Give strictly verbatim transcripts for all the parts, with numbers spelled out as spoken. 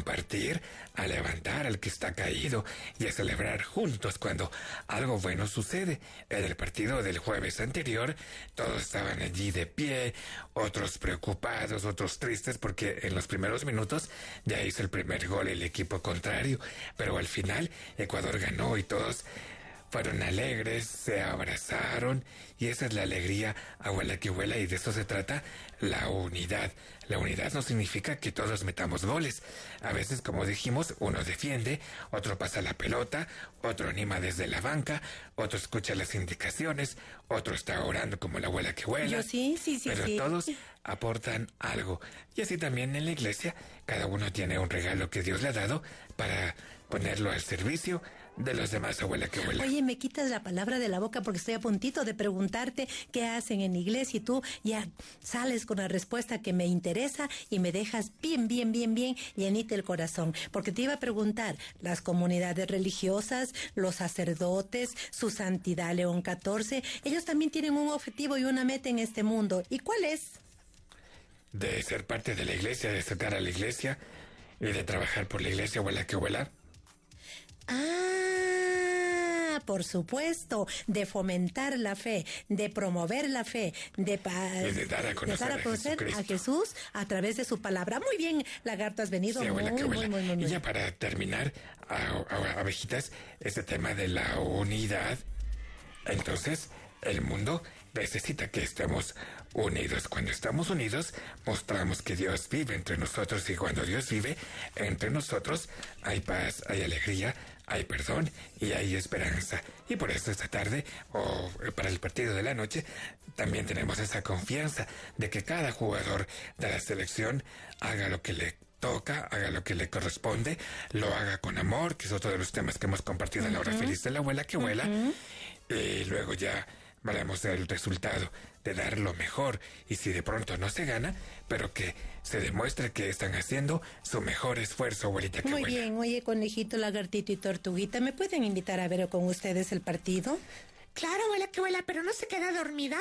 compartir, a levantar al que está caído y a celebrar juntos cuando algo bueno sucede. En el partido del jueves anterior, todos estaban allí de pie, otros preocupados, otros tristes porque en los primeros minutos ya hizo el primer gol el equipo contrario, pero al final Ecuador ganó y todos fueron alegres, se abrazaron y esa es la alegría, abuela que vuela, y de eso se trata la unidad. La unidad no significa que todos metamos goles. A veces, como dijimos, uno defiende, otro pasa la pelota, otro anima desde la banca, otro escucha las indicaciones, otro está orando como la abuela que vuela. Yo sí, sí, sí, pero sí. todos aportan algo. Y así también en la iglesia, cada uno tiene un regalo que Dios le ha dado para ponerlo al servicio de los demás, abuela que vuela. Oye, me quitas la palabra de la boca porque estoy a puntito de preguntarte qué hacen en la iglesia y tú ya sales con la respuesta que me interesa y me dejas bien, bien, bien, bien llenita el corazón. Porque te iba a preguntar, las comunidades religiosas, los sacerdotes, su santidad León catorce, ellos también tienen un objetivo y una meta en este mundo. ¿Y cuál es? De ser parte de la iglesia, de sacar a la iglesia y de trabajar por la iglesia, abuela que vuela. Ah, por supuesto, de fomentar la fe, de promover la fe, de, pa- y de dar a conocer, de dar a, conocer a, a Jesús a través de su palabra. Muy bien, Lagarto, has venido. Sí, abuela, muy, que abuela. muy, muy, muy, Y muy. ya para terminar, a, a, abejitas, este tema de la unidad, entonces el mundo necesita que estemos unidos. Cuando estamos unidos, mostramos que Dios vive entre nosotros, y cuando Dios vive entre nosotros, hay paz, hay alegría, hay perdón y hay esperanza. Y por eso esta tarde, o para el partido de la noche, también tenemos esa confianza de que cada jugador de la selección haga lo que le toca, haga lo que le corresponde, lo haga con amor, que es otro de los temas que hemos compartido en la hora feliz de la abuela que vuela, Uh-huh. y luego ya veremos el resultado de dar lo mejor, y si de pronto no se gana, pero que se demuestre que están haciendo su mejor esfuerzo, abuelita que Muy vuela. bien, oye, conejito, lagartito y tortuguita, ¿me pueden invitar a ver con ustedes el partido? Claro, abuela que vuela, pero no se queda dormida.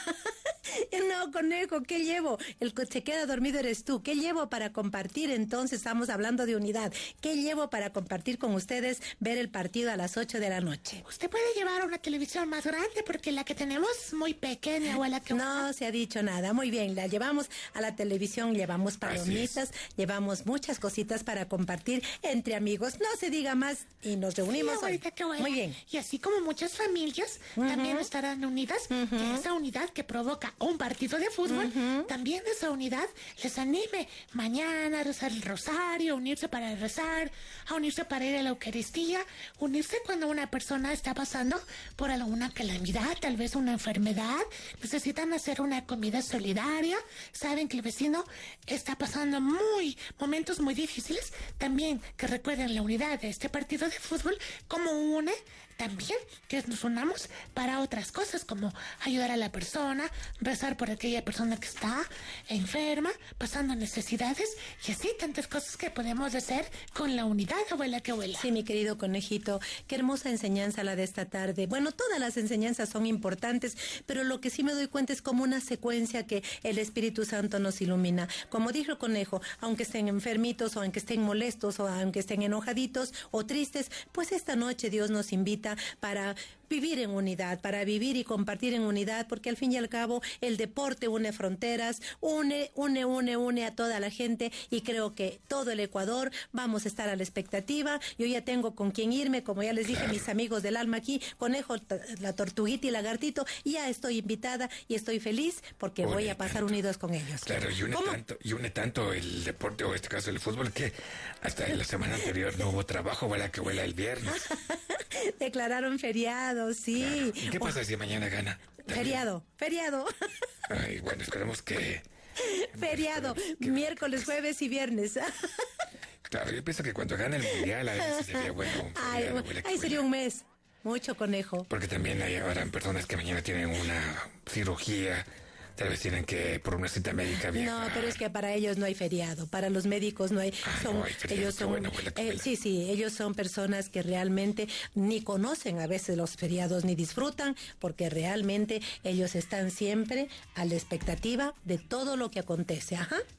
No, conejo, ¿qué llevo? El que se queda dormido eres tú. ¿Qué llevo para compartir? Entonces estamos hablando de unidad. ¿Qué llevo para compartir con ustedes ver el partido a las ocho de la noche? Usted puede llevar una televisión más grande porque la que tenemos es muy pequeña, abuela que vuela. No se ha dicho nada. Muy bien, la llevamos a la televisión, llevamos palomitas, llevamos muchas cositas para compartir entre amigos. No se diga más y nos reunimos Sí, hoy. abuelita que vuela. Muy bien. Y así como muchas familias Uh-huh. también estarán unidas, Uh-huh. que esa unidad que provoca un partido de fútbol, Uh-huh. también esa unidad les anime mañana a rezar el rosario, a unirse para rezar, a unirse para ir a la Eucaristía, unirse cuando una persona está pasando por alguna calamidad, tal vez una enfermedad, necesitan hacer una comida solidaria, saben que el vecino está pasando muy momentos muy difíciles, también que recuerden la unidad de este partido de fútbol como une también que nos unamos para otras cosas como ayudar a la persona, rezar por aquella persona que está enferma, pasando necesidades y así tantas cosas que podemos hacer con la unidad, abuela que vuela. Sí, mi querido conejito, qué hermosa enseñanza la de esta tarde. Bueno, todas las enseñanzas son importantes, pero lo que sí me doy cuenta es como una secuencia que el Espíritu Santo nos ilumina. Como dijo el conejo, aunque estén enfermitos o aunque estén molestos o aunque estén enojaditos o tristes, pues esta noche Dios nos invita para vivir en unidad, para vivir y compartir en unidad, porque al fin y al cabo el deporte une fronteras, une, une, une, une a toda la gente, y creo que todo el Ecuador vamos a estar a la expectativa. Yo ya tengo con quién irme, como ya les dije, Claro. mis amigos del alma aquí, Conejo, t- la Tortuguita y Lagartito, ya estoy invitada y estoy feliz porque Une voy a pasar tanto. unidos con ellos. Claro, y une ¿Cómo? tanto, y une tanto el deporte, o en este caso el fútbol, que hasta la semana anterior no hubo trabajo, abuela que vuela el viernes. Declararon feriado, sí. Claro. ¿Y qué pasa si mañana gana? También. Feriado, feriado. Ay, bueno, esperemos que... Feriado, esperemos que- miércoles, jueves y viernes. Claro, yo pienso que cuando gane el mundial, a veces sería bueno un Ay, feriado, abuela que ay, sería vuela. un mes. Mucho conejo. Porque también hay ahora personas que mañana tienen una cirugía, tal vez tienen que por una cita médica viajar. No, pero es que para ellos no hay feriado, para los médicos no hay, Ah, son, no hay feriado, ellos qué son, bueno, abuela, qué eh, buena. sí, sí, ellos son personas que realmente ni conocen a veces los feriados ni disfrutan, porque realmente ellos están siempre a la expectativa de todo lo que acontece, ajá.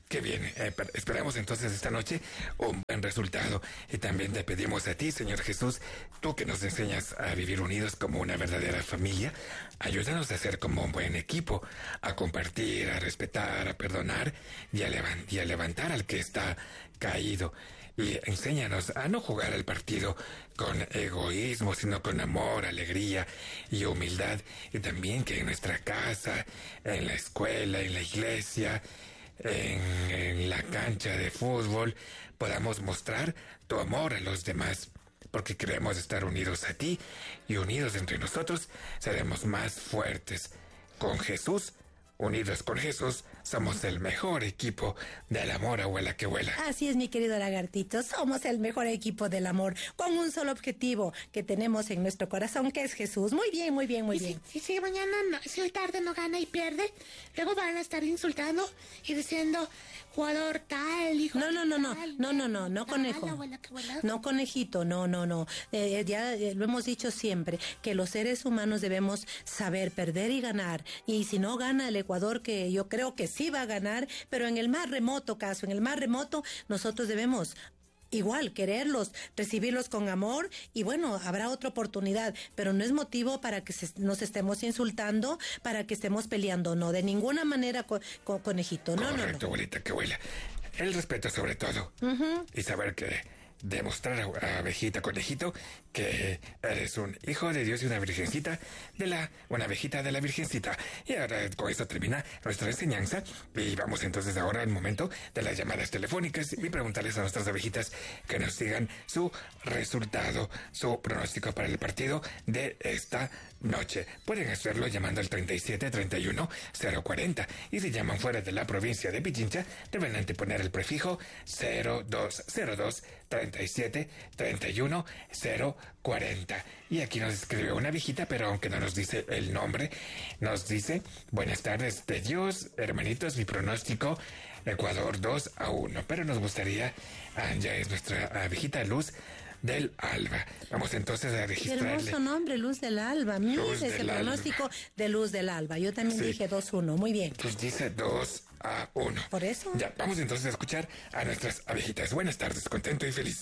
Qué bien, eh, esperamos entonces esta noche un buen resultado. Y también te pedimos a ti, Señor Jesús, tú que nos enseñas a vivir unidos como una verdadera familia, ayúdanos a ser como un buen equipo, a compartir, a respetar, a perdonar y a, levan- y a levantar al que está caído. Y enséñanos a no jugar al partido con egoísmo, sino con amor, alegría y humildad. Y también que en nuestra casa, en la escuela, en la iglesia, en, en la cancha de fútbol, podamos mostrar tu amor a los demás. Porque queremos estar unidos a ti y unidos entre nosotros seremos más fuertes. Con Jesús, unidos con Jesús, somos el mejor equipo del amor, abuela que vuela. Así es, mi querido lagartito, somos el mejor equipo del amor, con un solo objetivo que tenemos en nuestro corazón, que es Jesús. Muy bien, muy bien, muy Y bien. si, y si mañana, no, si hoy tarde no gana y pierde, luego van a estar insultando y diciendo, jugador tal, hijo No, no, no, no, tal, no, no, no, no, tal, conejo. abuela, que abuela. No, conejito, no, no, no. Eh, ya eh, lo hemos dicho siempre, que los seres humanos debemos saber perder y ganar. Y si no gana el Ecuador, que yo creo que sí va a ganar, pero en el más remoto caso, en el más remoto, nosotros debemos igual quererlos, recibirlos con amor y bueno, habrá otra oportunidad, pero no es motivo para que se- nos estemos insultando, para que estemos peleando, no, de ninguna manera, co- co- conejito, no, no, Correcto, no. abuelita que vuela. El respeto sobre todo. Y saber que demostrar a, a abejita conejito que eres un hijo de Dios y una virgencita de la, una abejita de la virgencita. Y ahora con eso termina nuestra enseñanza y vamos entonces ahora al momento de las llamadas telefónicas y preguntarles a nuestras abejitas que nos digan su resultado, su pronóstico para el partido de esta noche. Pueden hacerlo llamando al treinta y siete treinta y uno cero cuarenta y si llaman fuera de la provincia de Pichincha deben anteponer el prefijo cero dos cero dos treinta y siete treinta y uno cero cuarenta. Y aquí nos escribe una viejita, pero aunque no nos dice el nombre, nos dice: buenas tardes de Dios, hermanitos, mi pronóstico Ecuador dos a uno, pero nos gustaría, ah, ya es nuestra abejita Luz del Alba. Vamos entonces a Qué registrarle. hermoso nombre, Luz del Alba. Mire Luz ese del pronóstico de Luz del Alba. Yo también Sí. dije dos uno. Muy bien. Pues dice dos a uno. Por eso. Ya, vamos entonces a escuchar a nuestras abejitas. Buenas tardes, contento y feliz.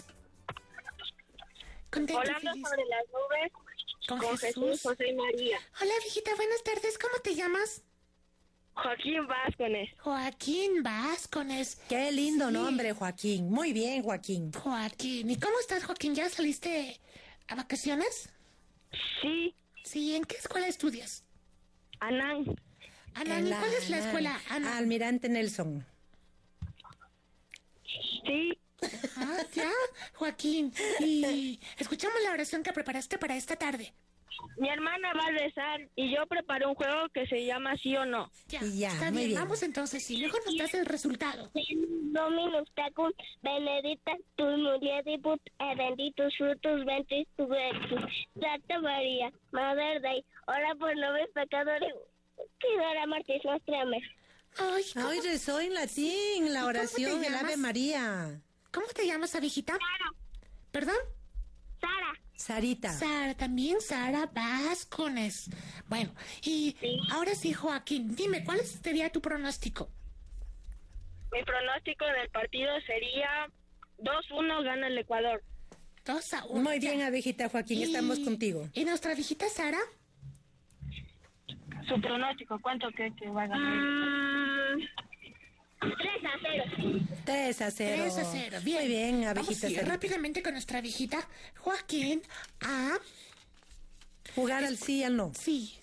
Contento y Volando feliz. sobre las nubes Con con, Jesús. Jesús, José y María. Hola, viejita, buenas tardes. ¿Cómo te llamas? Joaquín Vázquez. Joaquín Vázquez. Qué lindo Sí. nombre, Joaquín. Muy bien, Joaquín. Joaquín. ¿Y cómo estás, Joaquín? ¿Ya saliste a vacaciones? Sí, Sí, ¿en qué escuela estudias? Anán. Ana, En ¿y cuál es la Ana- escuela? Ana. Almirante Nelson. Sí, Ah, ya, Joaquín. Y escuchamos la oración que preparaste para esta tarde. mi hermana va a rezar y yo preparé un juego que se llama Sí o No. Ya, Ya, está muy bien. bien. Vamos entonces, y luego nos das el resultado. Dominus tecum, benedicta tu mulieribus, e benditus frutos ventris tubercus. Santa María, Madre Dei, ora por los pecadores, que ahora martes nuestra amén. Ay, ¿cómo, Hoy rezó en latín la cómo te oración del llamas? Ave María. ¿cómo te llamas, abejita? ¿Perdón? Sara, Sarita. Sara, también Sara Vázquez. Bueno, y ahora sí, Joaquín, dime, ¿cuál sería tu pronóstico? mi pronóstico del partido sería dos uno gana el Ecuador. Dos a uno. Muy bien, abejita Joaquín, Y- estamos contigo. ¿Y nuestra abejita Sara? Su pronóstico, ¿cuánto cree que va a ganar? tres a cero. tres a cero. tres a cero. Bien. Muy bien, Vamos abejita a ir Sarita. rápidamente con nuestra abejita Joaquín a... Jugar al sí y al no. Sí.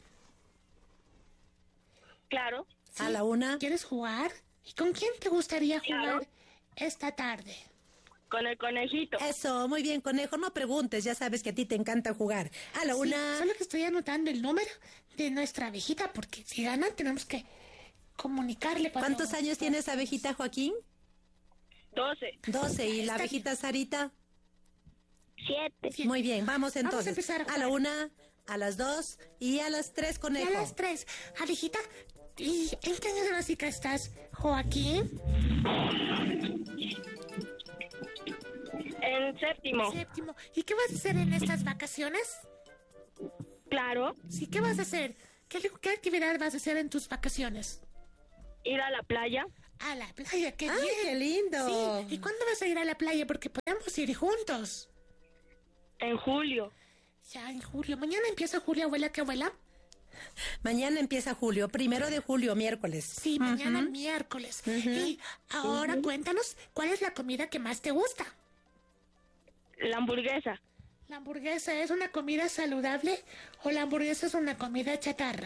Claro. sí. A la una. ¿Quieres jugar? ¿Y con quién te gustaría jugar Claro. esta tarde? Con el conejito. Eso, muy bien, conejo. No preguntes, ya sabes que a ti te encanta jugar. A la Sí, una. solo que estoy anotando el número de nuestra abejita porque si ganan tenemos que comunicarle. cuando- ¿Cuántos años tienes, abejita Joaquín? doce. Doce. ¿Y la Está abejita Sarita? siete. Sí. Muy bien, vamos Vamos a entonces. empezar a a la jugar. una, a las dos y a las tres, Y conejo. a las tres. Abejita, ¿y en qué año de básica estás, Joaquín? En séptimo. Séptimo. ¿Y qué vas a hacer en estas vacaciones? Claro. Sí, ¿qué vas a hacer? ¿Qué, qué actividad vas a hacer en tus vacaciones? Ir a la playa. A la playa, qué ¡Ay, bien. qué lindo! Sí, ¿y cuándo vas a ir a la playa? Porque podemos ir juntos. En julio. Ya en julio. Mañana empieza julio, abuela, ¿qué abuela? Mañana empieza julio, primero de julio, miércoles. Sí, mañana miércoles. Y ahora cuéntanos, ¿cuál es la comida que más te gusta? La hamburguesa. ¿La hamburguesa es una comida saludable o la hamburguesa es una comida chatarra?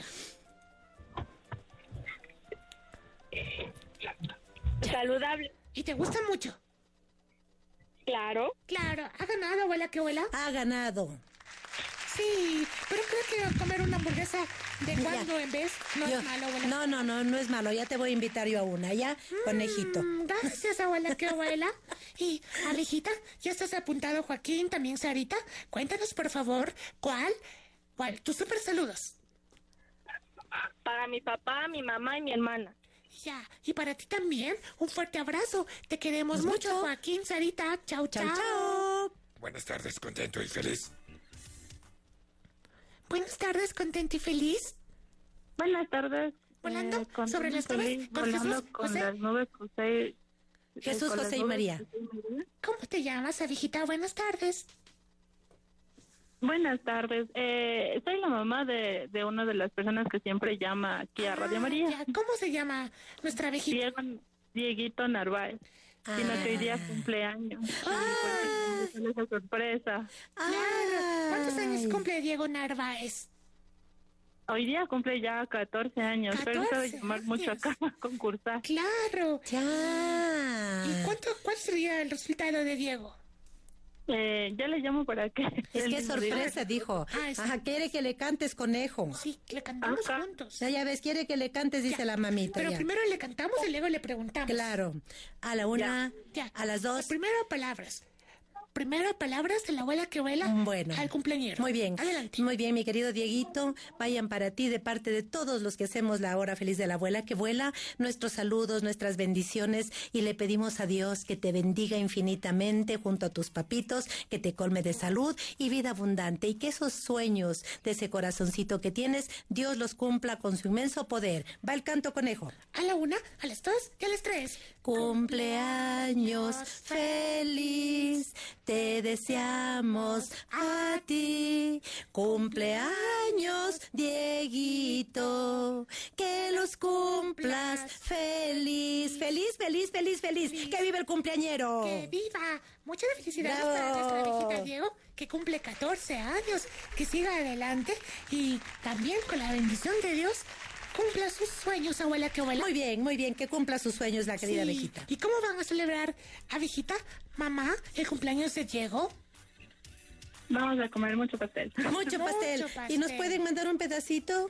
Saludable. ¿Y te gusta mucho? Claro. Claro. ¿Ha ganado, abuela, qué abuela? Ha ganado. Sí, pero creo que comer una hamburguesa de cuando en vez no Yo- es malo, abuela. no, no, no, no es malo. Ya te voy a invitar yo a una, ¿ya? Conejito. Mm, gracias, abuela, qué abuela. Y, abejita, ya estás apuntado, Joaquín, también Sarita. Cuéntanos, por favor, ¿cuál? ¿Cuál? Tus super saludos. Para mi papá, mi mamá y mi hermana. Ya, y para ti también, un fuerte abrazo. Te queremos Pues mucho, mucho. Joaquín, Sarita. Chau, chau. Chao, chao. Buenas tardes, contento y feliz. Buenas tardes, contento y feliz. Buenas tardes. Volando Eh, con- sobre las feliz, nubes, con volando Jesús, con José. las nubes, José. eh, Jesús, con las José y nubes, María. José y María. ¿Cómo te llamas, abejita? Buenas tardes. Buenas tardes. Eh, soy la mamá de, de una de las personas que siempre llama aquí a Radio Ah, María. ya. ¿Cómo se llama nuestra abejita? Diego, Dieguito Narváez. Sino que hoy día cumpleaños. Ah. Y pues, esa sorpresa. Claro. ¿Cuántos años Ay. cumple Diego Narváez? Hoy día cumple ya catorce años. Pero él sabe catorce llamar mucho años. acá a concursar. Claro. Ya. ¿Y cuánto, cuál sería el resultado de Diego? Eh, yo le llamo para que... Es él que es mismo diga. sorpresa, dijo. Ah, es- Ajá, quiere que le cantes, conejo. Sí, le cantamos Ajá. juntos. Ya, ya ves, quiere que le cantes, dice Ya. la mamita. Pero ya. primero le cantamos y luego le preguntamos. Claro. A la una, Ya. a las dos. Primero palabras. Primero palabras de la abuela que vuela Bueno. al cumpleañero. Muy bien. Adelante. Muy bien, mi querido Dieguito. Vayan para ti de parte de todos los que hacemos la hora feliz de la abuela que vuela. Nuestros saludos, nuestras bendiciones y le pedimos a Dios que te bendiga infinitamente junto a tus papitos, que te colme de salud y vida abundante y que esos sueños de ese corazoncito que tienes, Dios los cumpla con su inmenso poder. Va el canto, conejo. A la una, a las dos y a las tres. Cumpleaños feliz, te deseamos a ti. Cumpleaños, Dieguito, que los cumplas feliz, feliz, feliz, feliz, feliz. Que viva el cumpleañero. ¡Que viva! Muchas felicidades Bravo. para nuestra abejita Diego, que cumple catorce años, que siga adelante y también con la bendición de Dios cumpla sus sueños, abuela que abuela. Muy bien, muy bien, que cumpla sus sueños la querida Sí. abejita. ¿Y cómo van a celebrar, abejita, mamá, el cumpleaños de Diego? Vamos a comer mucho pastel. Mucho pastel. Mucho pastel. ¿Y nos pueden mandar un pedacito?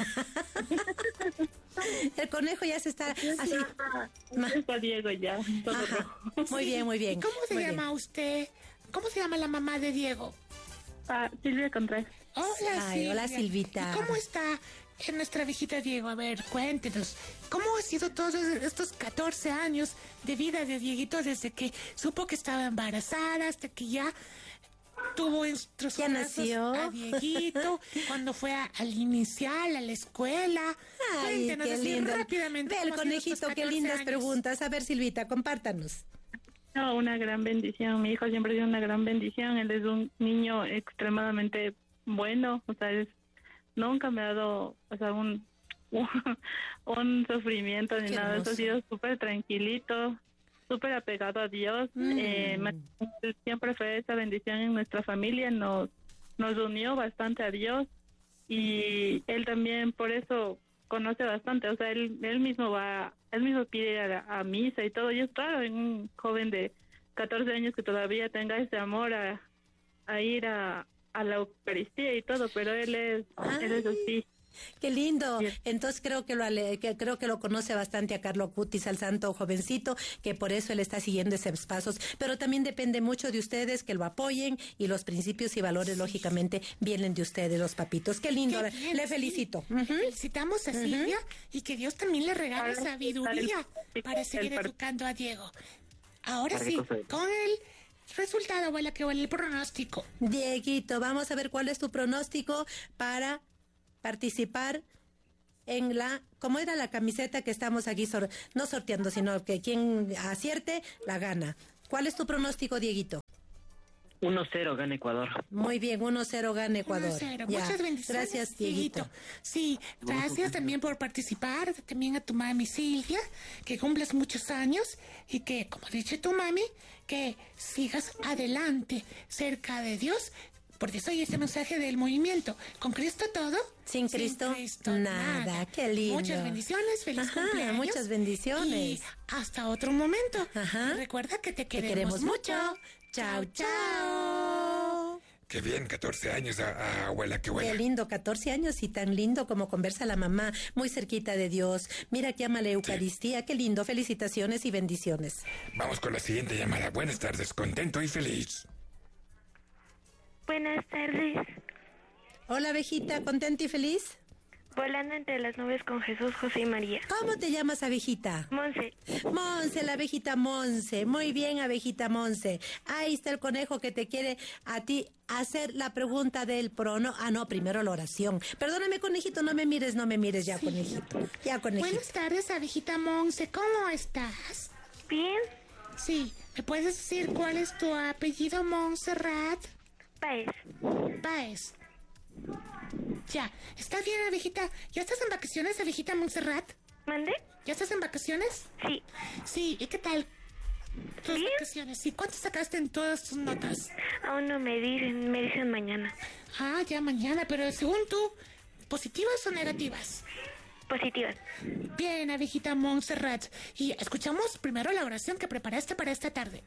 El conejo ya se está así. Ma- Está Diego ya, todo Ajá. rojo. Muy bien, muy bien. ¿Y cómo se Muy llama bien. usted? ¿Cómo se llama la mamá de Diego? Ah, Silvia Contreras. Hola, Ay, hola, Silvia. Silvita. ¿Y cómo está eh, nuestra viejita Diego? A ver, cuéntenos. ¿Cómo ha sido todos estos catorce años de vida de Dieguito desde que supo que estaba embarazada hasta que ya tuvo en sus Ya brazos nació. a Dieguito, cuando fue a- al inicial, a la escuela? Ay, Cuéntenos qué así lindo. rápidamente. Ve el cómo han sido estos conejito, qué catorce lindas años. preguntas. A ver, Silvita, compártanos. No, una gran bendición. Mi hijo siempre ha sido una gran bendición. Él es un niño extremadamente bueno. O sea, es, nunca me ha dado, o sea, un, un, un sufrimiento ni Qué nada. Eso ha hermoso. sido súper tranquilito, súper apegado a Dios. Mm. Eh, me- siempre fue esa bendición en nuestra familia. Nos, nos unió bastante a Dios. Y él también, por eso, conoce bastante. O sea, él, él mismo va, él mismo pide a, la- a misa y todo. Y es raro en un joven de catorce años que todavía tenga ese amor a, a ir a, a la Eucaristía y todo, pero él es, él es así. Qué lindo. Bien. Entonces creo que lo ale- que creo que lo conoce bastante a Carlo Cutis, al santo jovencito, que por eso él está siguiendo esos pasos. Pero también depende mucho de ustedes que lo apoyen y los principios y valores, lógicamente, vienen de ustedes, los papitos. Qué lindo. Qué bien, Le sí. felicito. Le Ujú. Felicitamos a Silvia y que Dios también le regale Ahora, sabiduría el- para seguir el par- educando a Diego. Ahora Para sí, que cosa- con el resultado, abuela, que vale el pronóstico. Dieguito, vamos a ver cuál es tu pronóstico para participar en la, ¿cómo era la camiseta que estamos aquí, sor, no sorteando, sino que quien acierte la gana? ¿Cuál es tu pronóstico, Dieguito? uno cero gana Ecuador. Muy bien, uno cero gana Ecuador. uno cero. Ya. Muchas bendiciones. Gracias, Dieguito. Sí, gracias también por participar, también a tu mami Silvia, que cumples muchos años y que, como ha dicho tu mami, que sigas adelante, cerca de Dios, porque soy este mensaje del movimiento. ¿Con Cristo todo? Sin Cristo, nada. Qué lindo. Muchas bendiciones, feliz Ajá, cumpleaños. muchas bendiciones. Y hasta otro momento. Ajá. Recuerda que te Te queremos, queremos mucho. Chao, chao. Qué bien, catorce años, a, a abuela, qué Qué buena. lindo, catorce años y tan lindo como conversa la mamá, muy cerquita de Dios. Mira que ama la Eucaristía, qué lindo. Felicitaciones y bendiciones. Vamos con la siguiente llamada. Buenas tardes, contento y feliz. Buenas tardes. Hola, abejita, ¿contenta y feliz? Volando entre las nubes con Jesús, José y María. ¿Cómo te llamas, abejita? Monse, Monse, la abejita Monse. Muy bien, abejita Monse. Ahí está el conejo que te quiere a ti hacer la pregunta del prono. Ah, no, primero la oración. Perdóname, conejito, no me mires, no me mires ya, conejito. Ya, conejito. Buenas tardes, abejita Monse, ¿cómo estás? bien, Sí, ¿me puedes decir cuál es tu apellido, Montserrat? Paez. Páez. Ya, está bien, abejita. ¿Ya estás en vacaciones, abejita Montserrat? ¿Mande? ¿Ya estás en vacaciones? Sí, Sí, ¿y qué tal tus Bien. vacaciones? ¿Y cuánto sacaste en todas tus notas? aún no me dicen, me dicen mañana. Ah, ya mañana, pero según tú, ¿positivas o negativas? Positivas. Bien, abejita Montserrat. Y escuchamos primero la oración que preparaste para esta tarde.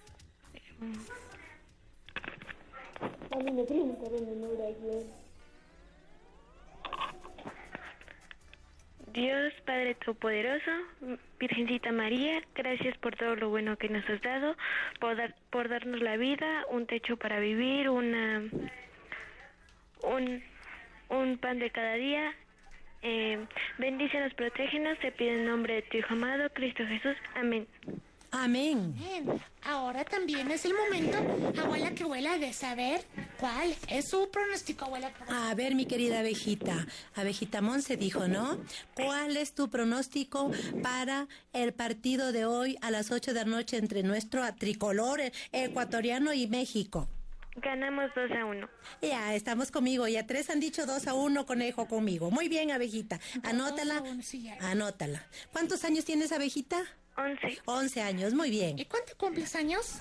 Dios Padre Todopoderoso, Virgencita María, gracias por todo lo bueno que nos has dado, por, dar, por darnos la vida, un techo para vivir, una un, un pan de cada día. Eh, bendícenos, protégenos, te pido en nombre de tu Hijo amado, Cristo Jesús. Amén. Amén. Bien, ahora también es el momento, abuela que huela, de saber cuál es su pronóstico, abuela que huela. A ver, mi querida abejita, abejita Monse dijo, ¿no? ¿Cuál es tu pronóstico para el partido de hoy a las ocho de la noche entre nuestro tricolor ecuatoriano y México? Ganamos dos a uno. Ya, estamos conmigo, ya tres han dicho dos a uno, conejo conmigo. Muy bien, abejita, anótala, Dos a uno, sí, ya. anótala. ¿Cuántos años tienes, abejita? Once. Once años, muy bien. ¿Y cuándo cumples años?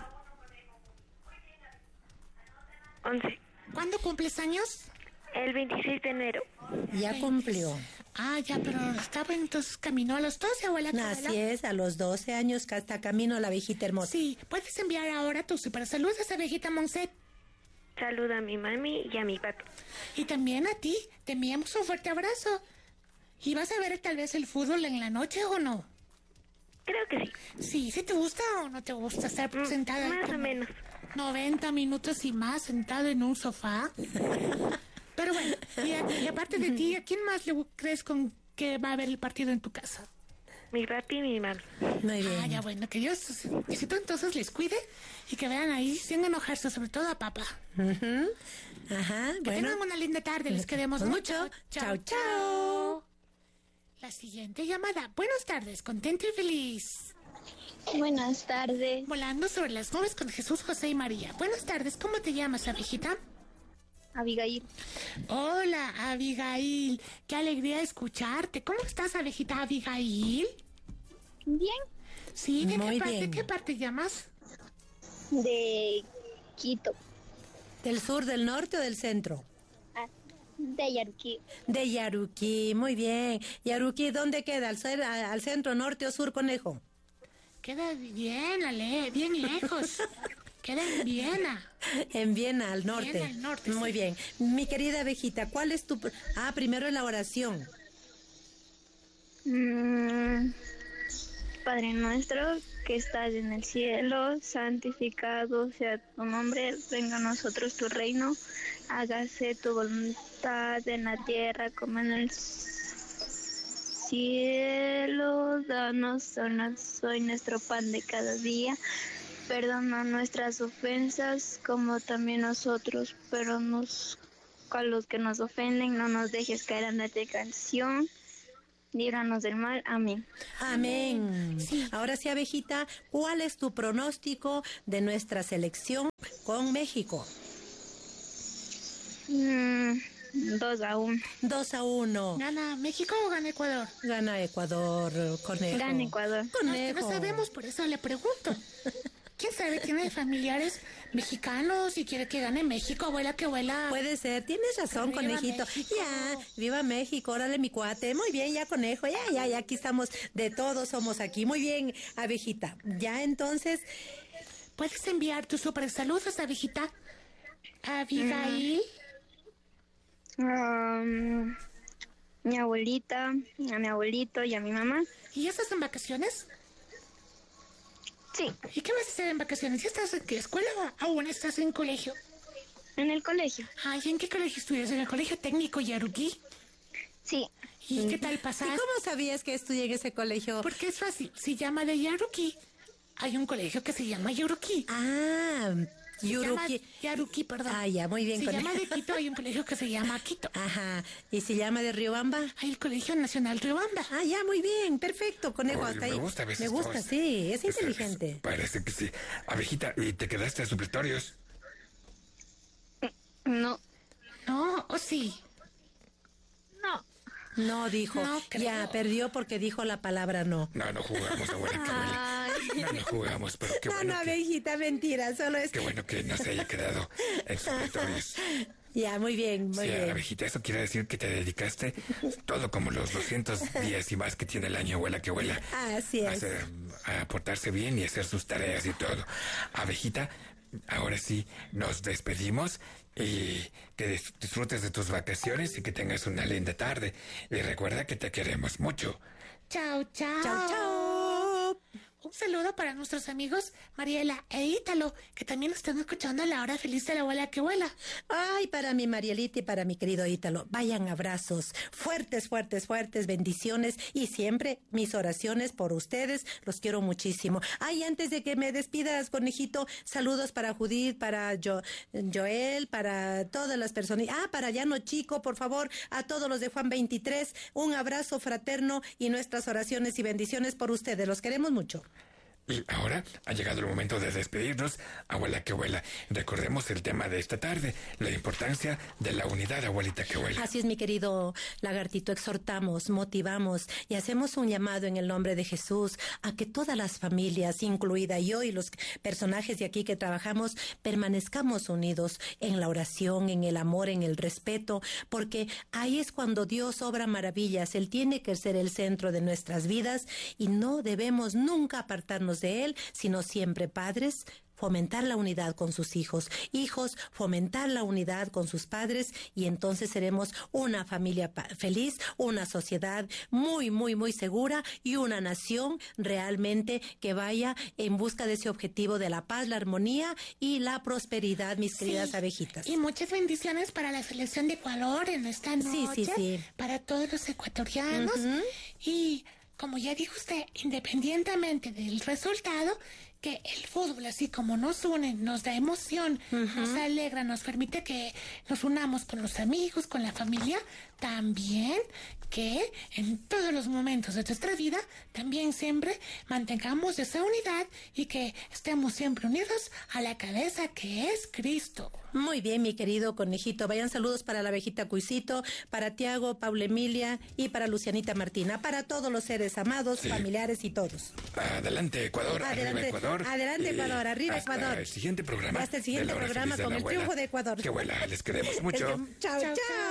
Once. ¿Cuándo cumples años? El veintiséis de enero. Ya cumplió. Ah, ya, pero estaba entonces camino a los doce, abuela que Así huela. es, a los doce años que hasta camino la abejita hermosa. Sí, puedes enviar ahora tus super saludos, abejita Monset. Saluda a mi mami y a mi papi. Y también a ti, te enviamos un fuerte abrazo. ¿Y vas a ver tal vez el fútbol en la noche o no? Creo que sí. Sí, ¿sí te gusta o no te gusta estar Mm, sentada ahí más o como menos. noventa minutos y más sentado en un sofá? Pero bueno, y, a- y aparte de ti, ¿a quién más le crees con que va a ver el partido en tu casa? Mi papi y mi mami. Muy bien. Ah, ya bueno, que Dios, que si tú entonces les cuide y que vean ahí sin enojarse, sobre todo a papá. Ujú. Ajá, Que bueno. tengan una linda tarde, les queremos Pues mucho. mucho. Chao, chao. La siguiente llamada. Buenas tardes, contento y feliz. Buenas tardes, Volando sobre las nubes con Jesús, José y María. Buenas tardes, ¿cómo te llamas, abejita? Abigail. Hola, Abigail. Qué alegría escucharte. ¿Cómo estás, abejita Abigail? Bien, Sí, ¿de Muy qué parte, bien. qué parte llamas? de Quito, ¿Del sur, del norte o del centro? ah, de Yaruquí, De Yaruquí, muy bien. Yaruquí, ¿dónde queda? ¿Al, cer- a- al centro, norte o sur, conejo? Queda bien, Ale, bien lejos. Queda en Viena. En Viena, al norte. Viena, al norte, Muy sí. bien. Mi querida abejita, ¿cuál es tu... pr- Ah, primero es la oración. Mm, Padre nuestro que estás en el cielo, santificado sea tu nombre, venga a nosotros tu reino, hágase tu voluntad en la tierra como en el cielo, danos hoy nuestro pan de cada día, perdona nuestras ofensas como también nosotros, pero nos, a los que nos ofenden no nos dejes caer en la tentación líbranos del mal. Amén. Amén. Sí. Ahora sí, abejita, ¿cuál es tu pronóstico de nuestra selección con México? Mm, dos a uno. Dos a uno. ¿Gana México o gana Ecuador? Gana Ecuador, conejo. Gana Ecuador. Conejo. No, no sabemos, por eso le pregunto. ¿Quién sabe? Tiene familiares mexicanos y quiere que gane México, abuela, que abuela. Puede ser, tienes razón, Viva conejito. México. Ya, viva México, órale mi cuate. Muy bien, ya conejo, ya, ya, ya, aquí estamos, de todos somos aquí. Muy bien, abejita. Ya entonces, ¿Puedes enviar tus super saludos, abejita? Abigail. Um, mi abuelita, a mi abuelito y a mi mamá. ¿Y ya estás en vacaciones? Sí, ¿Y qué vas a hacer en vacaciones? ¿Ya estás en qué escuela o aún estás en colegio? en el colegio. Ay, ¿en qué colegio estudias? ¿En el colegio técnico Yaruquí? Sí. ¿Y qué tal ¿y pasas? cómo sabías que estudié en ese colegio? Porque es fácil, se llama de Yaruquí. Hay un colegio que se llama Yaruquí. Ah, Se llama Yuruki. Yaruquí, perdón. Ah, ya, muy bien, Se conejo. llama de Quito, hay un colegio que se llama Quito. Ajá, ¿y se llama de Riobamba? Hay el Colegio Nacional Riobamba. Ah, ya, muy bien, perfecto, conejo, Oye, hasta me ahí. gusta a veces Me gusta, todo. sí, es Es- inteligente. es- parece que sí. Abejita, ¿y te quedaste a supletorios? No. No, o sí. No. No, dijo, No creo. ya, perdió porque dijo la palabra no. No, no jugamos, abuela, que abuela. No, no jugamos, pero qué No, bueno no, que, abejita, mentira, solo es... qué bueno que no se haya quedado en supletorios. Ya, muy bien, muy Sí, bien. abejita, eso quiere decir que te dedicaste todo como los doscientos días y más que tiene el año, abuela, que abuela. Así A, es. hacer- a portarse bien y hacer sus tareas y todo. Abejita, ahora sí nos despedimos y que dis- disfrutes de tus vacaciones y que tengas una linda tarde. Y recuerda que te queremos mucho. Chao, chao. Chao, chao. Un saludo para nuestros amigos Mariela e Ítalo, que también están escuchando la hora feliz de la abuela que vuela. Ay, para mi Marielita y para mi querido Ítalo, vayan abrazos, fuertes, fuertes, fuertes, bendiciones y siempre mis oraciones por ustedes, los quiero muchísimo. Ay, antes de que me despidas, conejito, saludos para Judith, para Jo- Joel, para todas las personas. Ah, para Llano Chico, por favor, a todos los de Juan veintitrés, un abrazo fraterno y nuestras oraciones y bendiciones por ustedes, los queremos mucho. Y ahora ha llegado el momento de despedirnos, abuela que vuela. Recordemos el tema de esta tarde, la importancia de la unidad, abuelita que vuela. Así es, mi querido lagartito, exhortamos, motivamos y hacemos un llamado en el nombre de Jesús a que todas las familias, incluida yo y los personajes de aquí que trabajamos, permanezcamos unidos en la oración, en el amor, en el respeto, porque ahí es cuando Dios obra maravillas. Él tiene que ser el centro de nuestras vidas y no debemos nunca apartarnos de Él, sino siempre padres, fomentar la unidad con sus hijos, hijos, fomentar la unidad con sus padres y entonces seremos una familia pa- feliz, una sociedad muy, muy, muy segura y una nación realmente que vaya en busca de ese objetivo de la paz, la armonía y la prosperidad, mis queridas Sí. abejitas. Y muchas bendiciones para la selección de Ecuador en esta Sí, noche. sí, sí. Para todos los ecuatorianos. Y como ya dijo usted, independientemente del resultado, que el fútbol, así como nos une, nos da emoción, nos alegra, nos permite que nos unamos con los amigos, con la familia, también que en todos los momentos de nuestra vida, también siempre mantengamos esa unidad y que estemos siempre unidos a la cabeza que es Cristo. Muy bien, mi querido conejito. Vayan saludos para la abejita Cuisito, para Tiago, Paula Emilia y para Lucianita Martina, para todos los seres amados, Sí. familiares y todos. Adelante, Ecuador, Adelante, arriba Ecuador. adelante, Y Ecuador, arriba, hasta Ecuador. el siguiente programa. Hasta el siguiente de la hora programa feliz de con la el abuela. triunfo de Ecuador. Que abuela, les queremos mucho. Chao, Chao, chao. chao.